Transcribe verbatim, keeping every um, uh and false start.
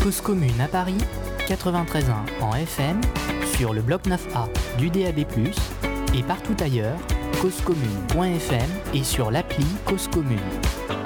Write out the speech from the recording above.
Cause Commune à Paris, quatre-vingt-treize virgule un en F M, sur le bloc neuf A du D A B plus, et partout ailleurs, causecommune point f m et sur l'appli Cause Commune.